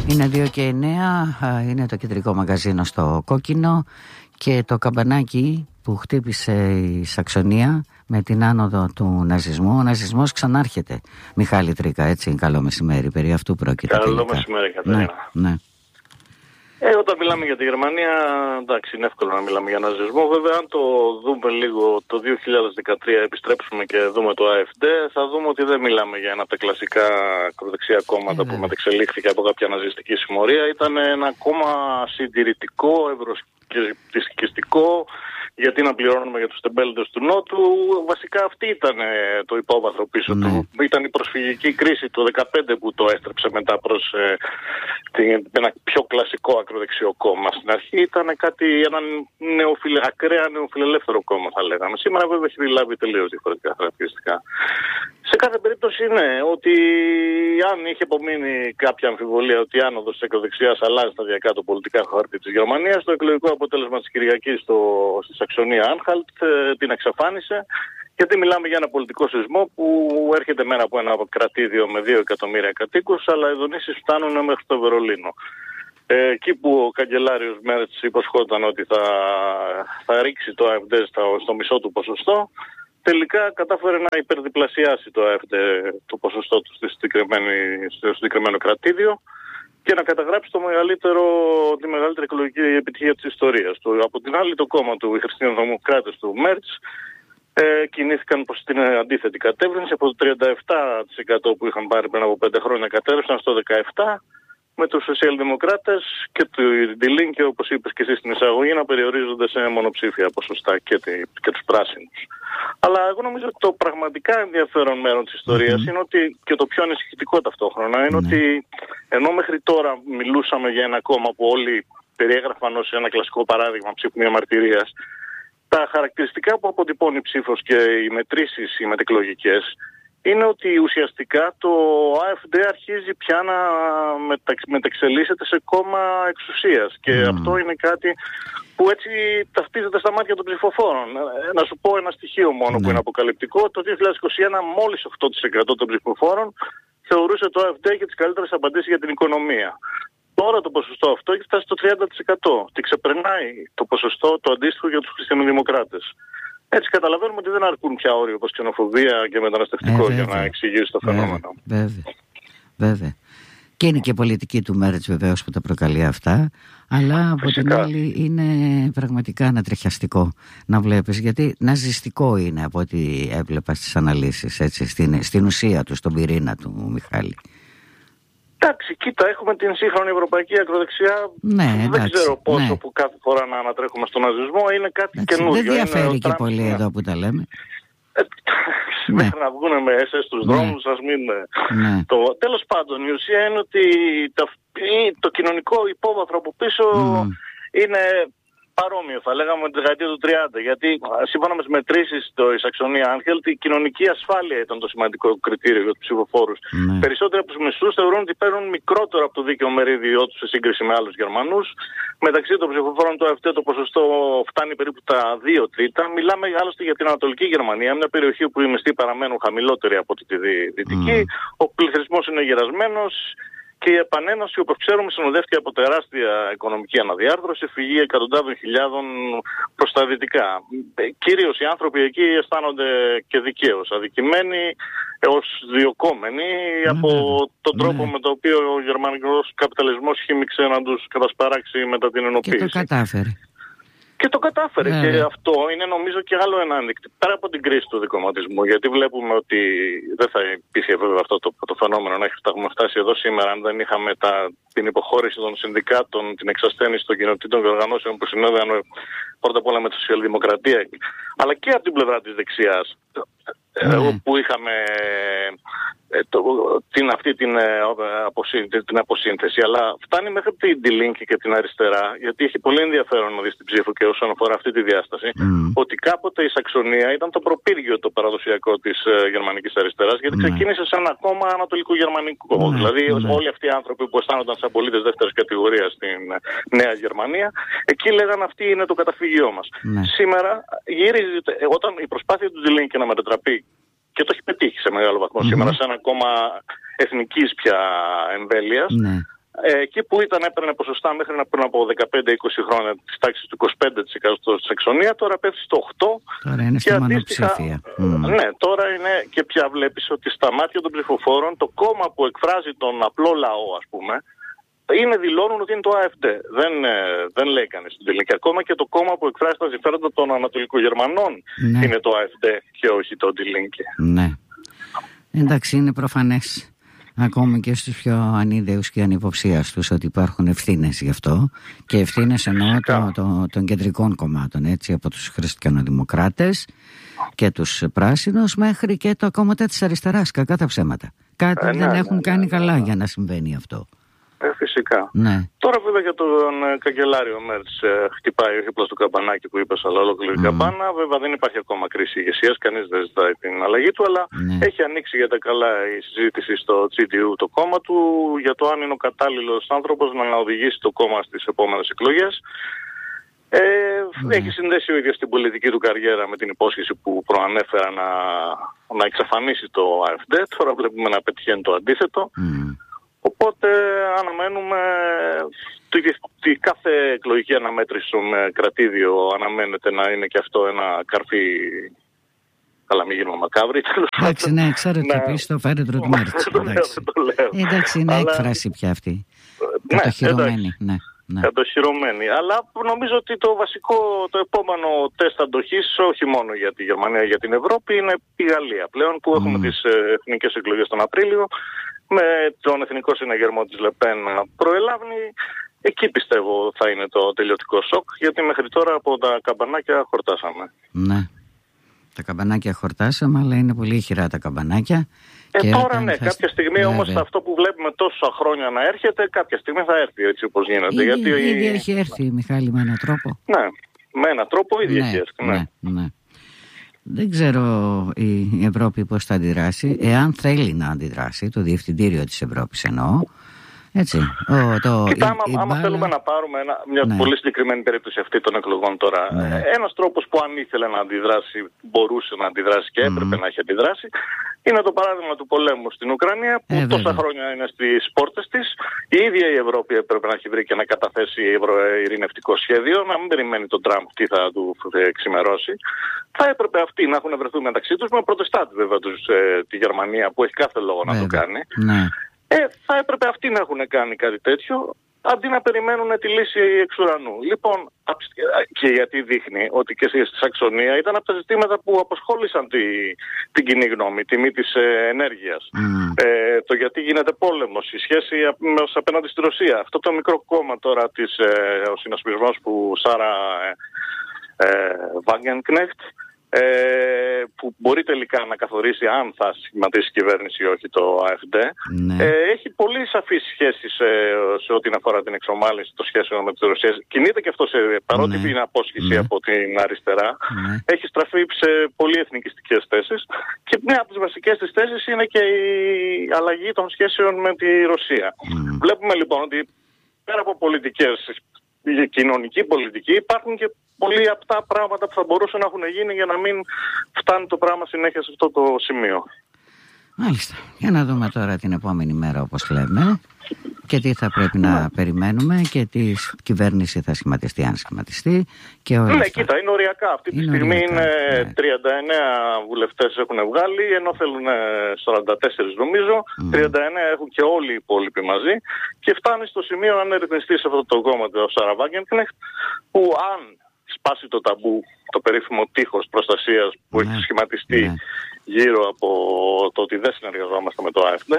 Είναι 2:09, είναι το κεντρικό μαγαζίνο στο Κόκκινο και το καμπανάκι που χτύπησε η Σαξονία με την άνοδο του ναζισμού. Ο ναζισμός ξανάρχεται. Μιχάλη Τρίκα, έτσι, καλό μεσημέρι, περί αυτού πρόκειται. Καλό μεσημέρι, Κατερίνα. Ναι. Όταν μιλάμε για τη Γερμανία, εντάξει, είναι εύκολο να μιλάμε για ναζισμό. Βέβαια, αν το δούμε λίγο το 2013, επιστρέψουμε και δούμε το AfD, θα δούμε ότι δεν μιλάμε για ένα από τα κλασικά ακροδεξιά κόμματα που μετεξελίχθηκε από κάποια ναζιστική συμμορία. Ήταν ένα κόμμα συντηρητικό, ευρωσκεπτικιστικό. Γιατί να πληρώνουμε για τους τεμπέληδες του Νότου. Βασικά αυτή ήταν το υπόβαθρο πίσω του. Ήταν η προσφυγική κρίση του 2015 που το έστρεψε μετά προς ένα πιο κλασικό ακροδεξιό κόμμα. Στην αρχή ήταν ένα ακραία νεοφιλελεύθερο κόμμα, θα λέγαμε. Σήμερα βέβαια έχει λάβει τελείως διαφορετικά χαρακτηριστικά. Σε κάθε περίπτωση ναι, ότι αν είχε απομείνει κάποια αμφιβολία ότι η άνοδος της ακροδεξιάς αλλάζει σταδιακά το πολιτικά χάρτη της Γερμανίας, το εκλογικό αποτέλεσμα της Κυριακής στη Σαξονία Άνχαλτ την εξαφάνισε, γιατί μιλάμε για ένα πολιτικό σεισμό που έρχεται μέρα από ένα κρατήδιο με 2 εκατομμύρια κατοίκους, αλλά οι δονήσεις φτάνουν μέχρι το Βερολίνο. Εκεί που ο καγκελάριος Μέρτς υποσχόταν ότι θα ρίξει το AfD στο μισό του ποσοστό, τελικά κατάφερε να υπερδιπλασιάσει το AfD το ποσοστό του στο συγκεκριμένο κρατήδιο και να καταγράψει τη μεγαλύτερη εκλογική επιτυχία της ιστορίας του. Από την άλλη, το κόμμα του, οι χριστιανοδημοκράτες του Μέρτς, κινήθηκαν προς την αντίθετη κατεύθυνση. Από το 37% που είχαν πάρει πριν από 5 χρόνια κατέβησαν στο 17%, με τους σοσιαλδημοκράτες και τη Linke, όπως είπες και εσύ στην εισαγωγή, να περιορίζονται σε μονοψήφια ποσοστά και τους πράσινους. Αλλά εγώ νομίζω ότι το πραγματικά ενδιαφέρον μέρος της ιστορίας είναι ότι, και το πιο ανησυχητικό ταυτόχρονα, είναι ότι ενώ μέχρι τώρα μιλούσαμε για ένα κόμμα που όλοι περιέγραφαν ως ένα κλασικό παράδειγμα ψήφου διαμαρτυρίας, τα χαρακτηριστικά που αποτυπώνει η ψήφος και οι μετρήσεις οι μετεκλογικές είναι ότι ουσιαστικά το AfD αρχίζει πια να μετεξελίσσεται σε κόμμα εξουσίας. Και αυτό είναι κάτι που έτσι ταυτίζεται στα μάτια των ψηφοφόρων. Να σου πω ένα στοιχείο μόνο που είναι αποκαλυπτικό. Το 2021 μόλις 8% των ψηφοφόρων θεωρούσε το AfD και τις καλύτερες απαντήσεις για την οικονομία. Τώρα το ποσοστό αυτό έχει φτάσει στο 30% και ξεπερνάει το ποσοστό το αντίστοιχο για τους χριστιανοδημοκράτες. Έτσι καταλαβαίνουμε ότι δεν αρκούν πια όρια όπως ξενοφοβία και μεταναστευτικό για να εξηγήσει το φαινόμενο. Βέβαια. Και είναι και πολιτική του Μέρτς βεβαίως που τα προκαλεί αυτά, αλλά από την άλλη είναι πραγματικά ανατριχιαστικό να βλέπεις, γιατί ναζιστικό είναι από ό,τι έβλεπα στις αναλύσεις, έτσι, στην ουσία του, στον πυρήνα του, Μιχάλη. Εντάξει, κοίτα, έχουμε την σύγχρονη ευρωπαϊκή ακροδεξιά. Δεν ξέρω πόσο που κάθε φορά να ανατρέχουμε στον ναζισμό, είναι κάτι καινούριο. Δεν διαφέρει και πολύ εδώ που τα λέμε. Μέχρι να βγουν με SS στους δρόμους, ας μην... Τέλος πάντων, η ουσία είναι ότι το κοινωνικό υπόβαθρο από πίσω είναι παρόμοιο, θα λέγαμε, με τη δεκαετία του 30. Γιατί σύμφωνα με τις μετρήσεις η Σαξονία Άνχελτ, η κοινωνική ασφάλεια ήταν το σημαντικό κριτήριο για τους ψηφοφόρους. Περισσότεροι από τους μισθούς θεωρούν ότι παίρνουν μικρότερο από το δίκαιο μερίδιό τους σε σύγκριση με άλλους Γερμανούς. Μεταξύ των ψηφοφόρων του AfD το ποσοστό φτάνει περίπου τα 2/3. Μιλάμε άλλωστε για την Ανατολική Γερμανία, μια περιοχή που οι μισθοί παραμένουν χαμηλότεροι από τη Δυτική. Ο πληθυσμός είναι γερασμένος. Και η επανένωση, όπως ξέρουμε, συνοδεύτηκε από τεράστια οικονομική αναδιάρθρωση, φυγή εκατοντάδων χιλιάδων προς τα δυτικά. Κυρίως οι άνθρωποι εκεί αισθάνονται και δικαίως αδικημένοι, ως διωκόμενοι από τον τρόπο με τον οποίο ο γερμανικός καπιταλισμός χύμιξε να τους κατασπαράξει μετά την ενοποίηση. Και το κατάφερε. Και το κατάφερε. Και αυτό είναι νομίζω και άλλο ένα ένδεικτο. Πέρα από την κρίση του δικομματισμού, γιατί βλέπουμε ότι δεν θα υπήρχε βέβαια αυτό το φαινόμενο να έχουμε φτάσει εδώ σήμερα αν δεν είχαμε την υποχώρηση των συνδικάτων, την εξασθένηση των κοινοτήτων και οργανώσεων που συνόδευαν πρώτα απ' όλα με τη σοσιαλδημοκρατία, αλλά και από την πλευρά της δεξιάς. Που είχαμε την αποσύνθεση, αλλά φτάνει μέχρι την Linke και την αριστερά, γιατί έχει πολύ ενδιαφέρον να δεις την ψήφο και όσον αφορά αυτή τη διάσταση, ότι κάποτε η Σαξονία ήταν το προπύργιο το παραδοσιακό της γερμανικής αριστεράς, γιατί ξεκίνησε σαν ένα κόμμα ανατολικογερμανικό. Δηλαδή όλοι αυτοί οι άνθρωποι που αισθάνονταν σαν πολίτες δεύτερης κατηγορίας στην Νέα Γερμανία, εκεί λέγανε αυτή είναι το καταφύγιό μας. Σήμερα γυρίζει, όταν η προσπάθεια του Linke να μετατραπεί, και το έχει πετύχει σε μεγάλο βαθμό σήμερα σε ένα κόμμα εθνικής πια εμβέλειας, εκεί που έπαιρνε ποσοστά μέχρι πριν από 15-20 χρόνια της τάξης του 25% στη Σαξονία, τώρα πέφτει στο 8%. Τώρα είναι στη μονοψηφία. Ναι, τώρα είναι και πια βλέπεις ότι στα μάτια των ψηφοφόρων το κόμμα που εκφράζει τον απλό λαό, ας πούμε, δηλώνουν ότι είναι το AfD. Δεν λέει κανείς στην τελική. Ακόμα και το κόμμα που εκφράζει τα συμφέροντα των Ανατολικογερμανών είναι το AfD και όχι το Die Linke. Ναι. Εντάξει, είναι προφανές ακόμη και στους πιο ανίδεους και ανυποψίαστους ότι υπάρχουν ευθύνες γι' αυτό, και ευθύνες εννοώ των κεντρικών κομμάτων, έτσι, από τους χριστιανοδημοκράτες και τους πράσινους μέχρι και τα κόμματα της αριστεράς, κακά τα ψέματα. Κάτι δεν έχουν κάνει καλά για να συμβαίνει αυτό. Φυσικά. Ναι. Τώρα βέβαια για τον καγκελάριο Μέρτς χτυπάει όχι απλώς το καμπανάκι που είπες, αλλά ολόκληρη καμπάνα. Βέβαια δεν υπάρχει ακόμα κρίση ηγεσίας, κανείς δεν ζητάει την αλλαγή του, αλλά έχει ανοίξει για τα καλά η συζήτηση στο CDU, το κόμμα του, για το αν είναι ο κατάλληλος άνθρωπος να οδηγήσει το κόμμα στις επόμενες εκλογές. Έχει συνδέσει ο ίδιος την πολιτική του καριέρα με την υπόσχεση που προανέφερα να εξαφανίσει το AfD. Τώρα βλέπουμε να πετυχαίνει το αντίθετο. Οπότε αναμένουμε κάθε εκλογική αναμέτρηση με κρατήδιο αναμένεται να είναι και αυτό ένα καρφί. Καλά, μην γίνουμε μακάβροι. Εντάξει, ναι, ξέρω τι πεις στο φέρετρο του Μέρτς. Εντάξει, είναι έκφραση πια αυτή. Κατοχυρωμένη, ναι. Κατοχυρωμένη. Αλλά νομίζω ότι το επόμενο τεστ αντοχής, όχι μόνο για τη Γερμανία, για την Ευρώπη, είναι η Γαλλία πλέον, που έχουμε τις εθνικές εκλογές τον Απρίλιο, με τον εθνικό συναγερμό της Λεπέν να προελάβει. Εκεί πιστεύω θα είναι το τελειωτικό σοκ, γιατί μέχρι τώρα από τα καμπανάκια χορτάσαμε. Ναι, τα καμπανάκια χορτάσαμε, αλλά είναι πολύ ηχηρά τα καμπανάκια. Τώρα ναι, κάποια στιγμή όμως αυτό που βλέπουμε τόσα χρόνια να έρχεται, κάποια στιγμή θα έρθει έτσι όπως γίνεται. Ήδη έχει έρθει, Μιχάλη, με έναν τρόπο. Ναι, με έναν τρόπο ήδη έχει έρθει. Ναι. Δεν ξέρω η Ευρώπη πώς θα αντιδράσει, εάν θέλει να αντιδράσει, το Διευθυντήριο της Ευρώπης εννοώ. Έτσι. Άμα θέλουμε να πάρουμε μια πολύ συγκεκριμένη περίπτωση αυτή των εκλογών τώρα, ένας τρόπος που αν ήθελε να αντιδράσει, μπορούσε να αντιδράσει και έπρεπε να έχει αντιδράσει, είναι το παράδειγμα του πολέμου στην Ουκρανία, που τόσα χρόνια είναι στις πόρτες της. Η ίδια η Ευρώπη έπρεπε να έχει βρει και να καταθέσει ειρηνευτικό σχέδιο, να μην περιμένει τον Τραμπ τι θα του ξημερώσει. Θα έπρεπε αυτοί να έχουν βρεθεί μεταξύ τους, με προτεστάτη βέβαια τη Γερμανία, που έχει κάθε λόγο να το κάνει. Θα έπρεπε αυτοί να έχουν κάνει κάτι τέτοιο, αντί να περιμένουν τη λύση εξ ουρανού. Λοιπόν, και γιατί δείχνει ότι και στη Σαξονία ήταν από τα ζητήματα που απασχόλησαν την κοινή γνώμη, τιμή της ενέργειας. Το γιατί γίνεται πόλεμος, η σχέση απέναντι στη Ρωσία. Αυτό το μικρό κόμμα τώρα, ο συνασπισμός που Σάρα Wagenknecht, που μπορεί τελικά να καθορίσει αν θα σχηματίσει κυβέρνηση ή όχι το AfD, έχει πολύ σαφείς σχέσεις σε ό,τι αφορά την εξομάλυνση των σχέσεων με τις Ρωσίες. Κινείται και αυτό παρότι είναι απόσχηση από την αριστερά, έχει στραφεί σε πολύ εθνικιστικές θέσεις, και μια από τις βασικές της θέσεις είναι και η αλλαγή των σχέσεων με τη Ρωσία. Βλέπουμε λοιπόν ότι πέρα από πολιτικές, η κοινωνική πολιτική, υπάρχουν και πολύ απτά πράγματα που θα μπορούσαν να έχουν γίνει για να μην φτάνει το πράγμα συνέχεια σε αυτό το σημείο. Μάλιστα. Για να δούμε τώρα την επόμενη μέρα, όπως λέμε, και τι θα πρέπει να περιμένουμε και τι κυβέρνηση θα σχηματιστεί, αν σχηματιστεί. Και όλα αυτά. Κοίτα, είναι οριακά. Αυτή τη στιγμή είναι 39 βουλευτές έχουν βγάλει, ενώ θέλουν 44 νομίζω. 39 έχουν και όλοι οι υπόλοιποι μαζί. Και φτάνει στο σημείο, αν ρυθμιστεί σε αυτό το κόμμα, το Σάρα Wagenknecht, που αν σπάσει το ταμπού, το περίφημο τείχος προστασίας που έχει σχηματιστεί γύρω από το ότι δεν συνεργαζόμαστε με το AfD,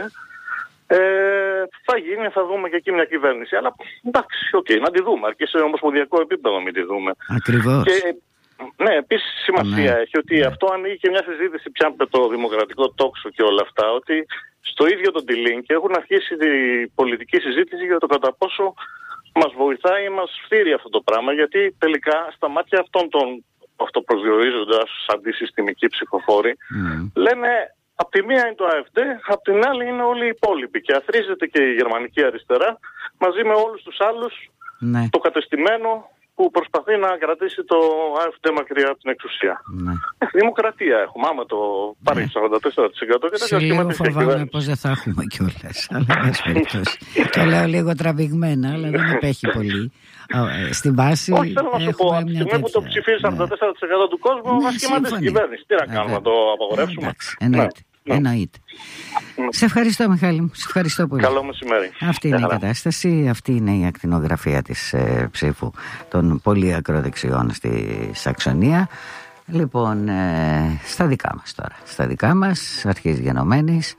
θα δούμε και εκεί μια κυβέρνηση. Αλλά εντάξει, να τη δούμε. Αρκεί σε ομοσπονδιακό επίπεδο μην τη δούμε. Ακριβώς. Ναι, επίσης σημασία έχει ότι αυτό ανοίγει και μια συζήτηση πια με το δημοκρατικό τόξο και όλα αυτά, ότι στο ίδιο τον Die Linke έχουν αρχίσει τη πολιτική συζήτηση για το κατά πόσο μας βοηθάει ή μας φτύρει αυτό το πράγμα, γιατί τελικά στα μάτια αυτών των αυτοπροσδιορίζοντας αντισυστημικοί ψηφοφόροι λένε απ' τη μία είναι το AfD, απ' την άλλη είναι όλοι οι υπόλοιποι, και αθρίζεται και η γερμανική αριστερά μαζί με όλους τους άλλους, το κατεστημένο που προσπαθεί να κρατήσει το AfD μακριά από την εξουσία. Ναι. Δημοκρατία έχουμε. Άμα το πάρει 44% και σε λίγο φοβάμαι πως δεν θα έχουμε κιόλας. Αλλά δεν περιπτώσει. Το λέω λίγο τραβηγμένα, αλλά δεν απέχει πολύ. Στην βάση. Όχι, θέλω να σου πω. Από τη στιγμή που το ψηφίζει 44% του κόσμου, θα σχηματίσει την κυβέρνηση. Τι να κάνουμε, να το απαγορεύσουμε? Εννοείται. Σε ευχαριστώ, Μιχάλη μου. Σε ευχαριστώ πολύ. Καλό μεσημέρι. Αυτή είναι η κατάσταση. Αυτή είναι η ακτινογραφία της ψήφου των πολύ ακροδεξιών στη Σαξονία. Λοιπόν, στα δικά μας τώρα. Στα δικά μας, αρχής γενομένης,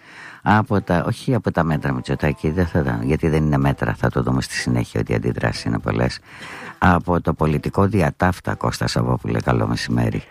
όχι από τα μέτρα Μητσοτάκη, γιατί δεν είναι μέτρα, θα το δούμε στη συνέχεια ότι οι αντιδράσεις είναι πολλές. Από το πολιτικό διατάφτα, Κώστα Σαββόπουλε, καλό μεσημέρι.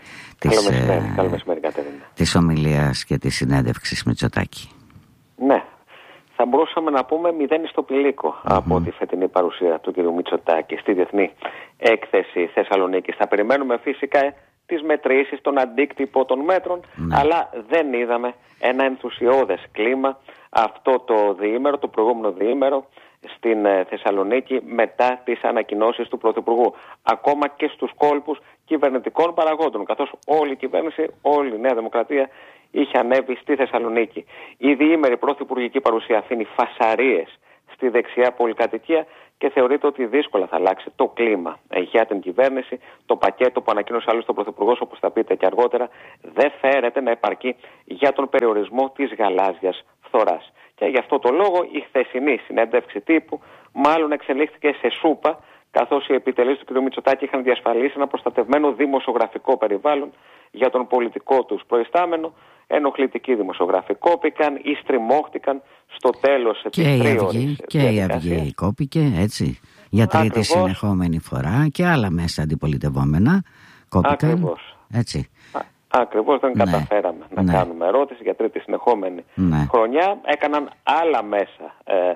Καλό μεσημέρι, Κατερίνα. Της ομιλίας και της συνέντευξης Μητσοτάκη. Ναι, θα μπορούσαμε να πούμε μηδέν στο πηλίκο από τη φετινή παρουσία του κ. Μητσοτάκη στη Διεθνή Έκθεση Θεσσαλονίκης. Θα περιμένουμε φυσικά τις μετρήσεις, τον αντίκτυπο των μέτρων, αλλά δεν είδαμε ένα ενθουσιώδες κλίμα αυτό το διήμερο, το προηγούμενο διήμερο στην Θεσσαλονίκη μετά τις ανακοινώσεις του Πρωθυπουργού, ακόμα και στους κόλπους κυβερνητικών παραγόντων, καθώς όλη η κυβέρνηση, όλη η Νέα Δημοκρατία είχε ανέβει στη Θεσσαλονίκη. Η διήμερη πρωθυπουργική παρουσία αφήνει φασαρίες στη δεξιά πολυκατοικία και θεωρείται ότι δύσκολα θα αλλάξει το κλίμα για την κυβέρνηση. Το πακέτο που ανακοίνωσε άλλωστε ο Πρωθυπουργός, όπως θα πείτε και αργότερα, δεν φέρεται να επαρκεί για τον περιορισμό της γαλάζιας φθοράς. Και γι' αυτό το λόγο η χθεσινή συνέντευξη τύπου μάλλον εξελίχθηκε σε σούπα, καθώς οι επιτελείς του κ. Μητσοτάκη είχαν διασφαλίσει ένα προστατευμένο δημοσιογραφικό περιβάλλον για τον πολιτικό τους προϊστάμενο. Ενοχλητικοί δημοσιογράφοι κόπηκαν ή στριμώχτηκαν στο τέλος της τρίωρης. Και η Αυγή κόπηκε, έτσι, για τρίτη συνεχόμενη φορά, και άλλα μέσα αντιπολιτευόμενα κόπηκαν. Ακριβώς. Έτσι. Ακριβώς, δεν καταφέραμε να κάνουμε ερώτηση για τρίτη συνεχόμενη χρονιά. Έκαναν άλλα μέσα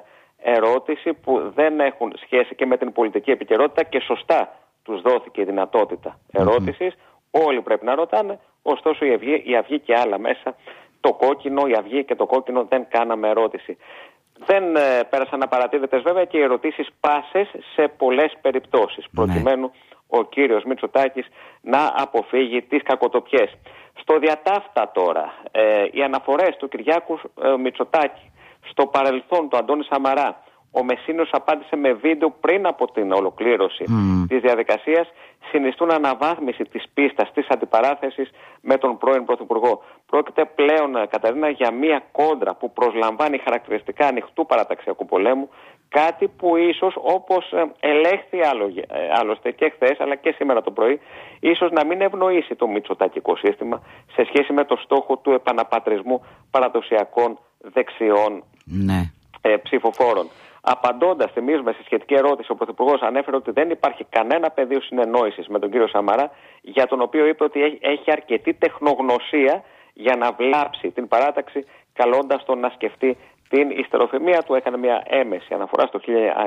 ερώτηση που δεν έχουν σχέση και με την πολιτική επικαιρότητα και σωστά τους δόθηκε η δυνατότητα ερώτησης. Όλοι πρέπει να ρωτάνε, ωστόσο η Αυγή και άλλα μέσα, το κόκκινο, η Αυγή και το κόκκινο δεν κάναμε ερώτηση. Δεν πέρασαν απαρατήρητες βέβαια και οι ερωτήσεις πάσες σε πολλές περιπτώσεις, προκειμένου ο κύριος Μητσοτάκης να αποφύγει τις κακοτοπιές. Στο διατάφτα τώρα, οι αναφορές του Κυριάκου Μητσοτάκη στο παρελθόν του Αντώνη Σαμαρά, ο Μεσίνος απάντησε με βίντεο πριν από την ολοκλήρωση της διαδικασίας, συνιστούν αναβάθμιση της πίστας της αντιπαράθεσης με τον πρώην Πρωθυπουργό. Πρόκειται πλέον, Καταρίνα, για μία κόντρα που προσλαμβάνει χαρακτηριστικά ανοιχτού παραταξιακού πολέμου, κάτι που ίσως, όπως ελέγχθη άλλωστε και χθες αλλά και σήμερα το πρωί, ίσως να μην ευνοήσει το μητσοτακικό σύστημα σε σχέση με το στόχο του επαναπατρισμού παραδοσιακών δεξιών ψηφοφόρων. Απαντώντας, θυμίζουμε, στη σχετική ερώτηση, ο Πρωθυπουργός ανέφερε ότι δεν υπάρχει κανένα πεδίο συνεννόησης με τον κύριο Σαμαρά, για τον οποίο είπε ότι έχει αρκετή τεχνογνωσία για να βλάψει την παράταξη, καλώντας τον να σκεφτεί την υστεροφημία του. Έκανε μια έμεση αναφορά στο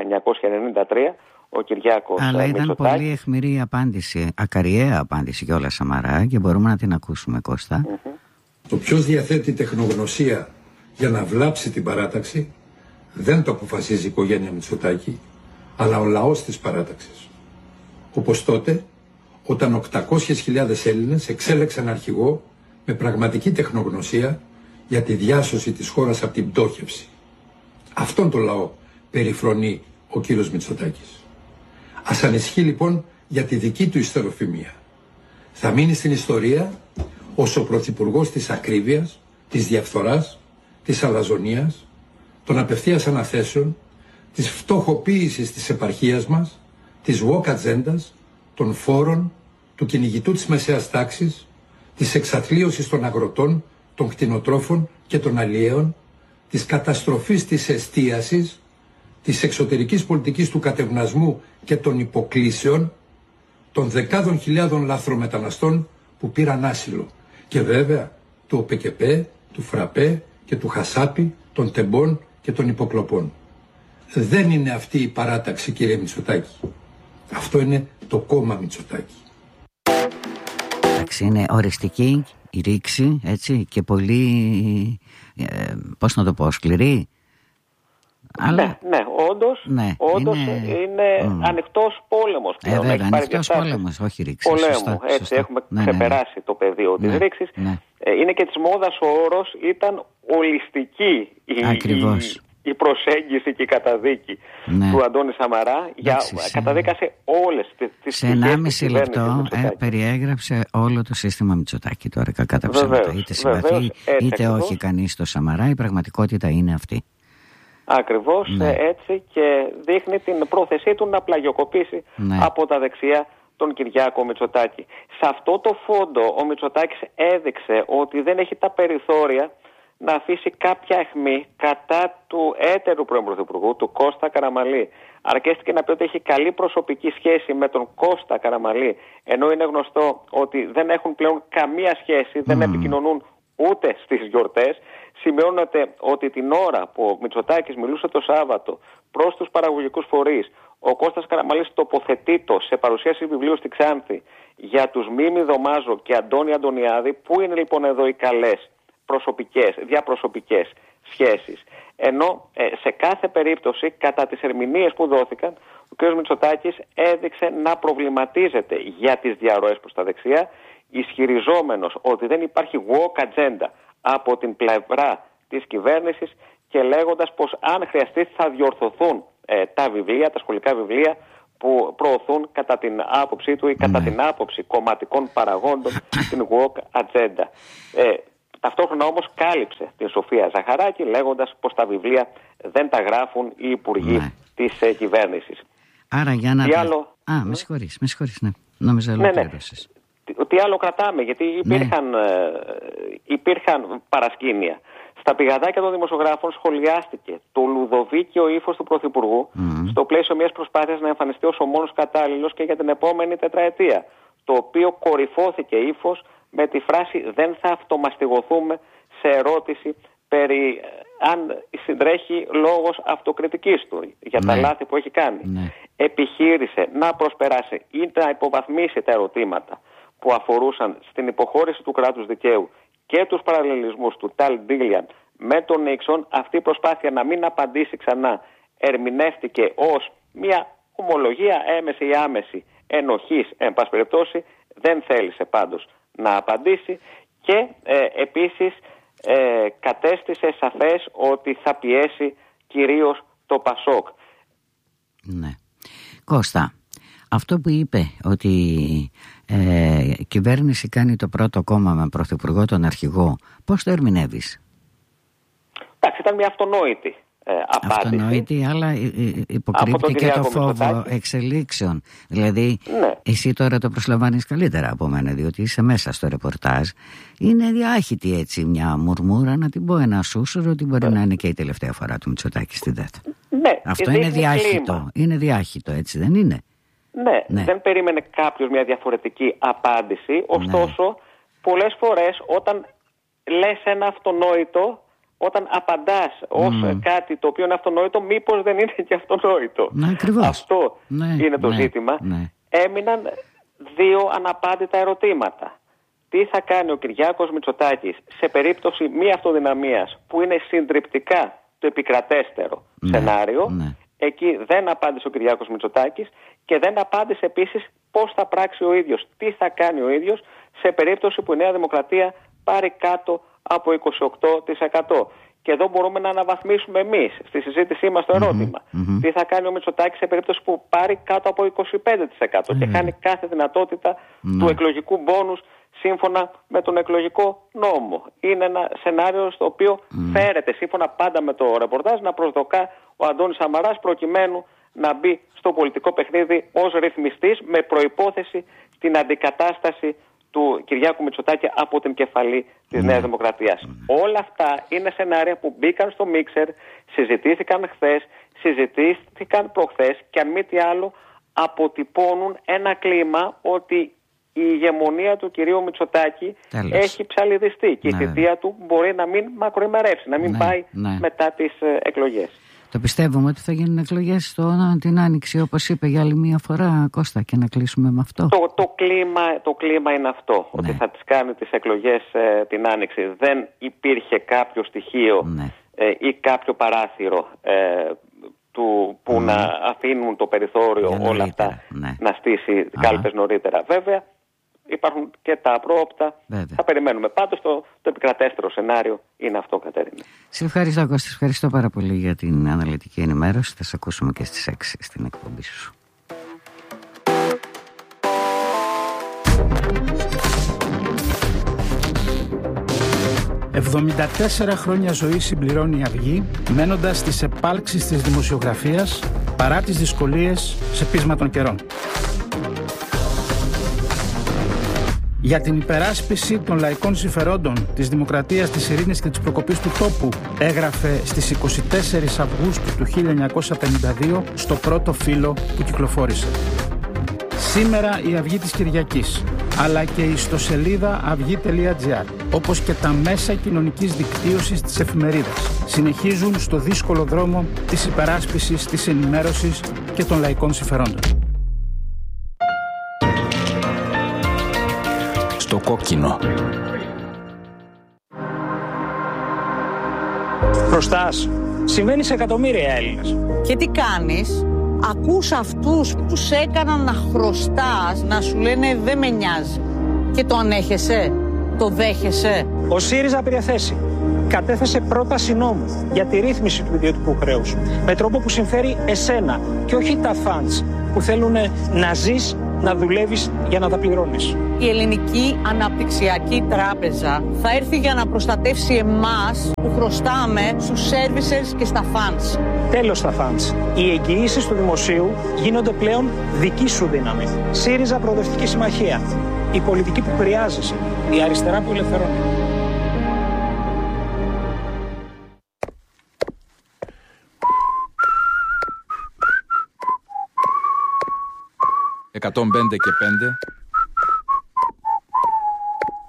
1993 ο Κυριάκος Μητσοτάκης. Αλλά ήταν πολύ αιχμηρή απάντηση, ακαριαία απάντηση κιόλας Σαμαρά, και μπορούμε να την ακούσουμε, Κώστα. Το ποιος διαθέτει τεχνογνωσία για να βλάψει την παράταξη δεν το αποφασίζει η οικογένεια Μητσοτάκη, αλλά ο λαός της παράταξης. Όπως τότε, όταν 800.000 Έλληνες εξέλεξαν αρχηγό με πραγματική τεχνογνωσία για τη διάσωση της χώρας από την πτώχευση. Αυτόν τον λαό περιφρονεί ο κύριος Μητσοτάκης. Ας ανησυχεί λοιπόν για τη δική του υστεροφημία. Θα μείνει στην ιστορία ως ο πρωθυπουργός της ακρίβειας, της διαφθοράς, της αλαζονίας, των απευθείας αναθέσεων, της φτωχοποίησης της επαρχίας μας, της woke ατζέντας, των φόρων, του κυνηγητού της μεσαίας τάξης, της εξαθλίωσης των αγροτών, των κτηνοτρόφων και των αλλιέων, της καταστροφής της εστίασης, της εξωτερικής πολιτικής του κατευνασμού και των υποκλήσεων, των δεκάδων χιλιάδων λαθρομεταναστών που πήραν άσυλο, και βέβαια του ΟΠΕΚΕΠΕ, του ΦΡΑΠΕ και του Χασάπη, των τεμπών και των υποκλοπών. Δεν είναι αυτή η παράταξη, κύριε Μητσοτάκη. Αυτό είναι το κόμμα Μητσοτάκη. Εντάξει, είναι οριστική η ρήξη, έτσι, και πολύ, πώς να το πω, σκληρή. Αλλά... Ναι, όντως είναι ανοιχτός πόλεμος. Βέβαια, ανοιχτός πόλεμος, όχι ρήξη. Πολέμου, έτσι έχουμε ξεπεράσει το πεδίο της ρήξης. Είναι και της μόδας ο όρος, ήταν ολιστική η προσέγγιση και η καταδίκη του Αντώνη Σαμαρά. Καταδίκασε όλες τις σε 1,5 λεπτό περιέγραψε όλο το σύστημα Μητσοτάκη. Τώρα κακά τα ψέματα, είτε συμπαθεί είτε όχι κανείς το Σαμαρά, η πραγματικότητα είναι αυτή. Ακριβώς έτσι, και δείχνει την πρόθεσή του να πλαγιοκοπήσει από τα δεξιά τον Κυριάκο Μητσοτάκη. Σε αυτό το φόντο ο Μητσοτάκης έδειξε ότι δεν έχει τα περιθώρια να αφήσει κάποια αιχμή κατά του έτερου πρώην Πρωθυπουργού, του Κώστα Καραμανλή. Αρκέστηκε να πει ότι έχει καλή προσωπική σχέση με τον Κώστα Καραμανλή, ενώ είναι γνωστό ότι δεν έχουν πλέον καμία σχέση, δεν επικοινωνούν ούτε στις γιορτές. Σημειώνεται ότι την ώρα που ο Μητσοτάκης μιλούσε το Σάββατο προς τους παραγωγικούς φορείς, ο Κώστας Καραμανλής τοποθετείτο σε παρουσίαση βιβλίου στη Ξάνθη για τους Μίμη Δωμάζο και Αντώνη Αντωνιάδη. Πού είναι λοιπόν εδώ οι καλές διαπροσωπικές σχέσεις? Ενώ σε κάθε περίπτωση, κατά τις ερμηνείες που δόθηκαν, ο κ. Μητσοτάκης έδειξε να προβληματίζεται για τις διαρροές προς τα δεξιά, ισχυριζόμενος ότι δεν υπάρχει woke agenda από την πλευρά της κυβέρνησης και λέγοντας πως αν χρειαστεί θα διορθωθούν τα βιβλία, τα σχολικά βιβλία που προωθούν κατά την άποψή του ή κατά την άποψη κομματικών παραγόντων την woke agenda. Ταυτόχρονα όμως κάλυψε την Σοφία Ζαχαράκη λέγοντας πως τα βιβλία δεν τα γράφουν οι υπουργοί της κυβέρνησης. Άρα για να... με συγχωρείς, ναι. Νόμιζα ολοκλήρωσες. Τι άλλο κρατάμε, γιατί υπήρχαν παρασκήνια. Στα πηγαδάκια των δημοσιογράφων σχολιάστηκε το λουδοβίκιο ύφος του Πρωθυπουργού στο πλαίσιο μιας προσπάθειας να εμφανιστεί ως ο μόνος κατάλληλος και για την επόμενη τετραετία, το οποίο κορυφώθηκε ύφος με τη φράση «δεν θα αυτομαστιγωθούμε» σε ερώτηση περί αν συντρέχει λόγος αυτοκριτικής του για τα λάθη που έχει κάνει. Επιχείρησε να προσπεράσει ή να υποβαθμίσει τα ερωτήματα που αφορούσαν στην υποχώρηση του κράτους δικαίου και τους παραλληλισμούς του Ταλ Ντίλιαν με τον Νίξον. Αυτή η προσπάθεια να μην απαντήσει ξανά ερμηνεύτηκε ως μια ομολογία έμεση ή άμεση ενοχής, εν πάση περιπτώσει. Δεν θέλησε πάντως να απαντήσει και επίσης κατέστησε σαφές ότι θα πιέσει κυρίως το Πασόκ. Ναι. Κώστα, αυτό που είπε ότι η κυβέρνηση κάνει το πρώτο κόμμα με πρωθυπουργό τον αρχηγό, πώς το ερμηνεύεις? Εντάξει, ήταν μια αυτονόητη απάντηση. Αυτονόητη, αλλά υποκρύπτει και το φόβο εξελίξεων. Δηλαδή, εσύ τώρα το προσλαμβάνεις καλύτερα από μένα, διότι είσαι μέσα στο ρεπορτάζ. Είναι διάχυτη έτσι μια μουρμούρα, να την πω ένα σούσουρο, ότι μπορεί να είναι και η τελευταία φορά του Μητσοτάκη στη ΔΕΤ. Αυτό είναι διάχυτο. Κλίμα. Είναι διάχυτο, έτσι δεν είναι? Ναι, δεν περίμενε κάποιος μια διαφορετική απάντηση. Ωστόσο, πολλές φορές όταν λες ένα αυτονόητο, όταν απαντάς ως κάτι το οποίο είναι αυτονόητο, μήπως δεν είναι και αυτονόητο? Αυτό είναι το ζήτημα. Έμειναν δύο αναπάντητα ερωτήματα. Τι θα κάνει ο Κυριάκος Μητσοτάκης σε περίπτωση μη αυτοδυναμίας, που είναι συντριπτικά το επικρατέστερο σενάριο? Εκεί δεν απάντησε ο Κυριάκος Μητσοτάκης και δεν απάντησε επίσης πώς θα πράξει ο ίδιος, τι θα κάνει ο ίδιος σε περίπτωση που η Νέα Δημοκρατία πάρει κάτω από 28%. Και εδώ μπορούμε να αναβαθμίσουμε εμείς στη συζήτησή μας το ερώτημα. Τι θα κάνει ο Μητσοτάκης σε περίπτωση που πάρει κάτω από 25% και χάνει κάθε δυνατότητα του εκλογικού μπόνους σύμφωνα με τον εκλογικό νόμο? Είναι ένα σενάριο στο οποίο φέρεται, σύμφωνα πάντα με το ρεπορτάζ, να προσδοκά ο Αντώνης Σαμαράς προκειμένου να μπει στο πολιτικό παιχνίδι ως ρυθμιστής, με προϋπόθεση την αντικατάσταση του Κυριάκου Μητσοτάκη από την κεφαλή της Νέας Δημοκρατίας. Όλα αυτά είναι σενάρια που μπήκαν στο μίξερ, συζητήθηκαν χθες, συζητήθηκαν προχθές και αν μη τι άλλο αποτυπώνουν ένα κλίμα ότι η ηγεμονία του κυρίου Μητσοτάκη έχει ψαλιδιστεί και η θητεία του μπορεί να μην μακροημερεύσει, να μην πάει μετά τις εκλογές. Το πιστεύουμε ότι θα γίνουν εκλογές την Άνοιξη, όπως είπε για άλλη μία φορά, Κώστα, και να κλείσουμε με αυτό. Το κλίμα είναι αυτό, ότι θα τις κάνει τις εκλογές την Άνοιξη. Δεν υπήρχε κάποιο στοιχείο ή κάποιο παράθυρο που να αφήνουν το περιθώριο όλα αυτά να στήσει κάλπες νωρίτερα. Βέβαια υπάρχουν και τα απρόοπτα. Θα περιμένουμε. Πάντως το επικρατέστερο σενάριο είναι αυτό, Κατερίνα. Σε ευχαριστώ, Κώστα. Ευχαριστώ πάρα πολύ για την αναλυτική ενημέρωση. Θα σε ακούσουμε και στις 6 στην εκπομπή σου. «74 χρόνια ζωή συμπληρώνει η Αυγή, μένοντας στις επάλξεις της δημοσιογραφίας παρά τις δυσκολίες σε πείσμα των καιρών. Για την υπεράσπιση των λαϊκών συμφερόντων, της δημοκρατίας, της ειρήνης και της προκοπής του τόπου, έγραφε στις 24 Αυγούστου του 1952 στο πρώτο φύλλο που κυκλοφόρησε. Σήμερα η Αυγή της Κυριακής, αλλά και η ιστοσελίδα αυγή.gr, όπως και τα μέσα κοινωνικής δικτύωσης της εφημερίδας, συνεχίζουν στο δύσκολο δρόμο της υπεράσπισης, της ενημέρωσης και των λαϊκών συμφερόντων. Στο κόκκινο. Χρωστάς. Συμβαίνει σε εκατομμύρια Έλληνες. Και τι κάνεις? Ακούς αυτούς που σε έκαναν να χρωστάς να σου λένε δεν με νοιάζει. Και το ανέχεσαι, το δέχεσαι. Ο ΣΥΡΙΖΑ πήρε θέση. Κατέθεσε πρόταση νόμου για τη ρύθμιση του ιδιωτικού χρέους. Με τρόπο που συμφέρει εσένα και όχι τα φαντς που θέλουν να ζεις, να δουλεύεις για να τα πληρώνεις. Η Ελληνική Αναπτυξιακή Τράπεζα θα έρθει για να προστατεύσει εμάς που χρωστάμε στους services και στα funds. Τέλος στα funds. Οι εγγυήσεις του δημοσίου γίνονται πλέον δική σου δύναμη. ΣΥΡΙΖΑ Προοδευτική Συμμαχία. Η πολιτική που χρειάζεσαι. Η αριστερά που ελευθερώνει. «105 και 5